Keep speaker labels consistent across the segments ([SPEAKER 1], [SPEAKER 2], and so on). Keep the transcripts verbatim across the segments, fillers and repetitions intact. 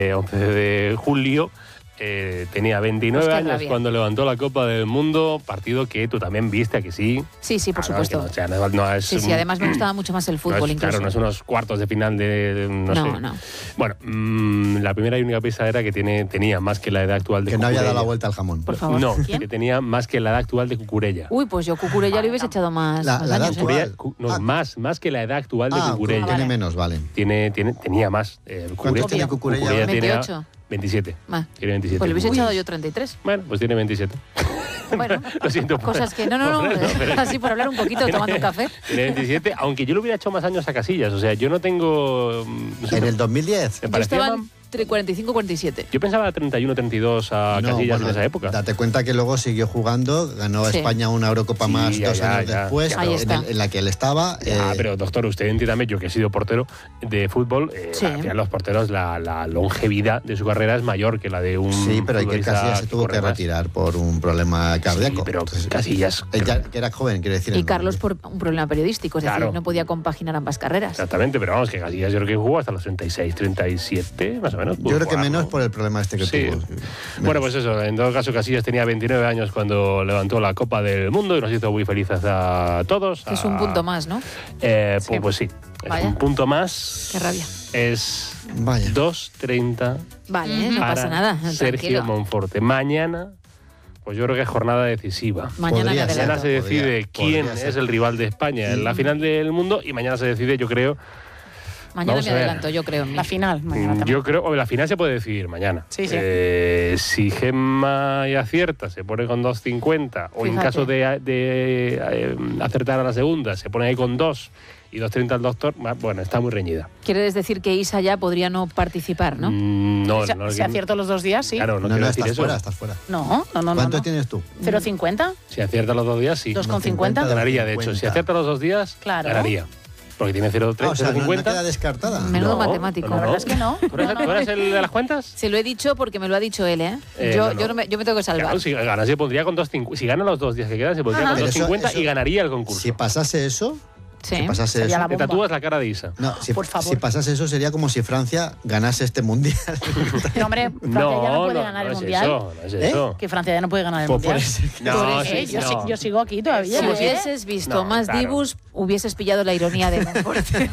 [SPEAKER 1] once de julio. Eh, tenía veintinueve
[SPEAKER 2] pues
[SPEAKER 1] años
[SPEAKER 2] rabia.
[SPEAKER 1] cuando levantó la Copa del Mundo, partido que tú también viste, ¿a que sí?
[SPEAKER 2] Sí, sí, por
[SPEAKER 1] Claro,
[SPEAKER 2] supuesto.
[SPEAKER 1] que no, o sea, no, no es
[SPEAKER 2] sí, sí,
[SPEAKER 1] un,
[SPEAKER 2] además me gustaba mucho más el fútbol,
[SPEAKER 1] no es,
[SPEAKER 2] incluso.
[SPEAKER 1] Claro, no es unos cuartos de final de, de no,
[SPEAKER 2] No,
[SPEAKER 1] sé.
[SPEAKER 2] no.
[SPEAKER 1] Bueno, mmm, la primera y única pista era que tiene, tenía más que la edad actual de
[SPEAKER 3] Que no
[SPEAKER 1] Cucurella.
[SPEAKER 3] había dado la vuelta al jamón.
[SPEAKER 2] Por favor.
[SPEAKER 1] No,
[SPEAKER 2] ¿Quién?
[SPEAKER 1] que tenía más que la edad actual de Cucurella.
[SPEAKER 2] Uy, pues yo Cucurella le hubiese echado más,
[SPEAKER 3] La-
[SPEAKER 2] más
[SPEAKER 3] la edad
[SPEAKER 2] años. ¿eh?
[SPEAKER 3] actual.
[SPEAKER 1] Cucurella- cu- no,
[SPEAKER 3] Ah.
[SPEAKER 1] más, más que la edad actual de
[SPEAKER 3] Ah,
[SPEAKER 1] Cucurella.
[SPEAKER 3] tiene
[SPEAKER 2] vale.
[SPEAKER 3] menos, vale.
[SPEAKER 1] Tiene, tiene, tenía más. Eh,
[SPEAKER 3] ¿Cuántos
[SPEAKER 1] Cucurella-
[SPEAKER 3] tiene Cucurella?
[SPEAKER 1] Cucurella tiene
[SPEAKER 2] veintiocho.
[SPEAKER 1] veintisiete.
[SPEAKER 2] Ah,
[SPEAKER 1] Tiene veintisiete.
[SPEAKER 2] pues le hubiese
[SPEAKER 1] Uy.
[SPEAKER 2] echado yo treinta y tres.
[SPEAKER 1] Bueno, pues tiene veintisiete.
[SPEAKER 2] Bueno,
[SPEAKER 1] Lo siento.
[SPEAKER 2] cosas que... No, no, no,
[SPEAKER 1] pero-
[SPEAKER 2] así por hablar un poquito, tomando un café.
[SPEAKER 1] Tiene veintisiete, aunque yo le hubiera hecho más años a Casillas. O sea, yo no tengo... mm, no sé,
[SPEAKER 3] En el dos mil diez.
[SPEAKER 1] me
[SPEAKER 2] Yo
[SPEAKER 1] parecía
[SPEAKER 2] estaba
[SPEAKER 1] más-
[SPEAKER 2] entre cuarenta y cinco y cuarenta y siete.
[SPEAKER 1] Yo pensaba treinta y uno, treinta y dos a
[SPEAKER 3] No,
[SPEAKER 1] Casillas
[SPEAKER 3] bueno,
[SPEAKER 1] en esa época.
[SPEAKER 3] Date cuenta que luego siguió jugando, ganó a
[SPEAKER 2] Sí.
[SPEAKER 3] España una Eurocopa
[SPEAKER 1] Sí,
[SPEAKER 3] más
[SPEAKER 1] ya,
[SPEAKER 3] dos
[SPEAKER 1] ya,
[SPEAKER 3] años
[SPEAKER 1] ya.
[SPEAKER 3] después,
[SPEAKER 2] Ahí
[SPEAKER 3] en,
[SPEAKER 2] está.
[SPEAKER 3] el- en la que él estaba.
[SPEAKER 1] Ah,
[SPEAKER 3] eh,
[SPEAKER 1] pero doctor, usted entiéndame, yo que he sido portero de fútbol, eh,
[SPEAKER 2] Sí.
[SPEAKER 1] al final los porteros, la, la longevidad de su carrera es mayor que la de un
[SPEAKER 3] sí, pero Iker
[SPEAKER 1] futbolista
[SPEAKER 3] Casillas se tuvo
[SPEAKER 1] corre
[SPEAKER 3] que
[SPEAKER 1] más.
[SPEAKER 3] retirar por un problema cardíaco.
[SPEAKER 1] Sí, pero
[SPEAKER 3] Entonces,
[SPEAKER 1] Casillas...
[SPEAKER 3] él ya- que era joven, quiere decir.
[SPEAKER 2] Y
[SPEAKER 3] en-
[SPEAKER 2] Carlos por un problema periodístico, es
[SPEAKER 1] Claro.
[SPEAKER 2] decir, no podía compaginar ambas carreras.
[SPEAKER 1] Exactamente, pero vamos, que Casillas yo creo que jugó hasta los treinta y seis, treinta y siete, más o menos.
[SPEAKER 3] Yo creo que
[SPEAKER 1] Jugar,
[SPEAKER 3] menos
[SPEAKER 1] ¿no?
[SPEAKER 3] por el problema este que
[SPEAKER 1] Sí.
[SPEAKER 3] tuvo.
[SPEAKER 1] Bueno, pues eso, en todo caso Casillas tenía veintinueve años cuando levantó la Copa del Mundo y nos hizo muy felices a todos.
[SPEAKER 2] Es
[SPEAKER 1] a-
[SPEAKER 2] un punto más, ¿no?
[SPEAKER 1] Eh,
[SPEAKER 2] Sí.
[SPEAKER 1] pues, pues sí, es
[SPEAKER 2] Vaya.
[SPEAKER 1] un punto más.
[SPEAKER 2] Qué rabia.
[SPEAKER 1] Es
[SPEAKER 3] Vaya.
[SPEAKER 1] dos treinta
[SPEAKER 2] Vale, no
[SPEAKER 1] para
[SPEAKER 2] pasa nada.
[SPEAKER 1] Sergio
[SPEAKER 2] Tranquilo.
[SPEAKER 1] Monforte. Mañana, pues yo creo que es jornada decisiva.
[SPEAKER 2] Mañana
[SPEAKER 3] Podría
[SPEAKER 2] me
[SPEAKER 3] ser.
[SPEAKER 1] Mañana
[SPEAKER 2] adelanto.
[SPEAKER 1] se decide
[SPEAKER 3] Podría-
[SPEAKER 1] quién
[SPEAKER 3] podría ser.
[SPEAKER 1] es el rival de España en la final del mundo y mañana se decide, yo creo,
[SPEAKER 2] Mañana
[SPEAKER 1] Vamos
[SPEAKER 2] me
[SPEAKER 1] a ver.
[SPEAKER 2] adelanto, yo creo. en mí.
[SPEAKER 4] La final, mañana
[SPEAKER 1] Mm,
[SPEAKER 4] también.
[SPEAKER 1] Yo creo, o la final se puede decidir mañana.
[SPEAKER 4] Sí, sí.
[SPEAKER 1] Eh, si Gemma y acierta, se pone con dos cincuenta, o en
[SPEAKER 2] Fíjate.
[SPEAKER 1] caso de, de, eh, acertar a la segunda, se pone ahí con dos y dos treinta al doctor, ah, bueno, está muy reñida.
[SPEAKER 2] Quieres decir que Isa ya podría no participar, ¿no?
[SPEAKER 1] Mm, no,
[SPEAKER 4] Si,
[SPEAKER 1] no,
[SPEAKER 4] si acierto los dos días, sí.
[SPEAKER 1] Claro, no,
[SPEAKER 3] No, no,
[SPEAKER 1] quiero decir
[SPEAKER 3] estás
[SPEAKER 1] eso.
[SPEAKER 3] fuera, estás fuera.
[SPEAKER 4] No, no, no.
[SPEAKER 3] ¿Cuánto
[SPEAKER 4] no, no.
[SPEAKER 3] tienes tú?
[SPEAKER 4] ¿cero coma cincuenta?
[SPEAKER 1] Si acierta los dos días, sí.
[SPEAKER 4] ¿Dos con cincuenta?
[SPEAKER 1] Ganaría, de hecho. Si acierta los dos días,
[SPEAKER 4] Claro.
[SPEAKER 1] ganaría. Porque tiene cero
[SPEAKER 3] Ah,
[SPEAKER 1] coma
[SPEAKER 3] o sea, no, no
[SPEAKER 1] cincuenta.
[SPEAKER 3] queda descartada.
[SPEAKER 2] Menudo matemático.
[SPEAKER 4] La verdad es que no.
[SPEAKER 1] ¿Tú eres,
[SPEAKER 4] No, no.
[SPEAKER 1] tú eres el de las cuentas?
[SPEAKER 2] Se lo he dicho porque me lo ha dicho él, ¿eh?
[SPEAKER 1] Eh,
[SPEAKER 2] yo,
[SPEAKER 1] no, no.
[SPEAKER 2] Yo, no me, yo me tengo que salvar.
[SPEAKER 1] Claro, si gana, se pondría con dos cincuenta. Si gana los dos días que quedan, se pondría
[SPEAKER 2] Ajá.
[SPEAKER 1] con
[SPEAKER 3] Pero
[SPEAKER 1] dos
[SPEAKER 3] eso-
[SPEAKER 1] cincuenta
[SPEAKER 3] eso-
[SPEAKER 1] y ganaría el concurso.
[SPEAKER 3] Si pasase eso,
[SPEAKER 2] Sí.
[SPEAKER 3] si pasase
[SPEAKER 4] Sería
[SPEAKER 3] eso,
[SPEAKER 4] la
[SPEAKER 1] Te
[SPEAKER 4] bomba.
[SPEAKER 1] tatúas la cara de Isa.
[SPEAKER 3] no, si,
[SPEAKER 4] Por favor.
[SPEAKER 3] si pasase eso sería como si Francia ganase este mundial.
[SPEAKER 4] No, hombre, Francia ya no puede ganar el
[SPEAKER 1] es
[SPEAKER 4] mundial.
[SPEAKER 1] Eso, no es
[SPEAKER 3] ¿Eh?
[SPEAKER 1] eso.
[SPEAKER 4] Que Francia ya no puede ganar el
[SPEAKER 3] Pues
[SPEAKER 4] mundial.
[SPEAKER 3] por eso-
[SPEAKER 1] No,
[SPEAKER 4] Eh,
[SPEAKER 1] sí,
[SPEAKER 4] yo,
[SPEAKER 1] no.
[SPEAKER 4] si- yo sigo aquí todavía.
[SPEAKER 2] Si
[SPEAKER 4] ¿eh?
[SPEAKER 2] hubieses visto
[SPEAKER 1] No,
[SPEAKER 2] más
[SPEAKER 1] claro.
[SPEAKER 2] Dibus, hubieses pillado la ironía de Monforte.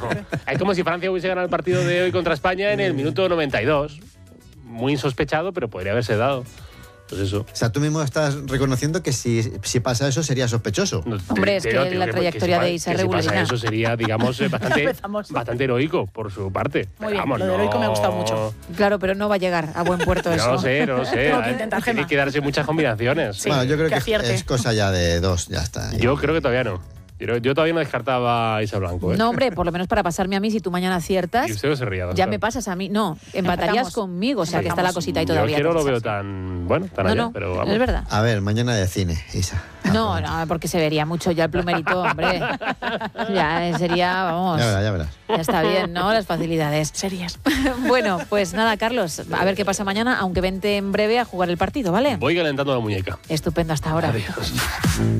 [SPEAKER 1] Es como si Francia hubiese ganado el partido de hoy contra España en el minuto noventa y dos. Muy insospechado, pero podría haberse dado. Pues eso.
[SPEAKER 3] O sea, tú mismo estás reconociendo que si, si pasa eso sería sospechoso.
[SPEAKER 1] No,
[SPEAKER 2] Hombre,
[SPEAKER 1] te-
[SPEAKER 2] es
[SPEAKER 1] te-
[SPEAKER 2] que
[SPEAKER 1] no, te digo
[SPEAKER 2] la
[SPEAKER 1] que-
[SPEAKER 2] trayectoria
[SPEAKER 1] que si
[SPEAKER 2] de
[SPEAKER 1] pa-
[SPEAKER 2] Isa
[SPEAKER 1] que
[SPEAKER 2] es
[SPEAKER 1] si pasa
[SPEAKER 2] regulina.
[SPEAKER 1] eso sería, digamos, eh, bastante,
[SPEAKER 4] Empezamos.
[SPEAKER 1] bastante heroico por su parte.
[SPEAKER 4] Muy
[SPEAKER 1] Pero
[SPEAKER 4] bien,
[SPEAKER 1] vamos,
[SPEAKER 4] lo de heroico me ha gustado mucho.
[SPEAKER 2] Claro, pero no va a llegar a buen puerto eso.
[SPEAKER 1] No lo sé, no lo sé.
[SPEAKER 4] Tengo que intentar,
[SPEAKER 1] Tiene
[SPEAKER 4] Gemma.
[SPEAKER 1] que darse muchas combinaciones.
[SPEAKER 4] Sí.
[SPEAKER 3] bueno, yo creo
[SPEAKER 4] que
[SPEAKER 3] que,
[SPEAKER 4] acierte.
[SPEAKER 3] es cosa ya de dos, ya está.
[SPEAKER 1] Yo creo que todavía no. Yo, yo todavía no descartaba a Isa Blanco. ¿eh?
[SPEAKER 2] No, hombre, por lo menos para pasarme a mí, si tú mañana aciertas,
[SPEAKER 1] Y usted no se ría.
[SPEAKER 2] ya
[SPEAKER 1] doctor.
[SPEAKER 2] me pasas a mí. No, empatarías
[SPEAKER 4] Empatamos.
[SPEAKER 2] conmigo, o sea que está la
[SPEAKER 4] Empatamos.
[SPEAKER 2] cosita ahí
[SPEAKER 1] Yo
[SPEAKER 2] todavía.
[SPEAKER 1] es que no
[SPEAKER 2] que
[SPEAKER 1] lo veo
[SPEAKER 2] pensar.
[SPEAKER 1] tan bueno, tan
[SPEAKER 2] No,
[SPEAKER 1] allá,
[SPEAKER 2] no,
[SPEAKER 1] pero vamos.
[SPEAKER 2] es verdad.
[SPEAKER 3] A ver, mañana de cine, Isa.
[SPEAKER 2] No, no, porque se vería mucho ya el plumerito, hombre. Ya eh, sería, vamos,
[SPEAKER 3] Ya verás, ya verás.
[SPEAKER 2] ya está bien, ¿no? Las facilidades.
[SPEAKER 4] Series.
[SPEAKER 2] Bueno, pues nada, Carlos, a ver qué pasa mañana, aunque vente en breve a jugar el partido, ¿vale?
[SPEAKER 1] Voy calentando la muñeca.
[SPEAKER 2] Estupendo hasta ahora.
[SPEAKER 1] Adiós.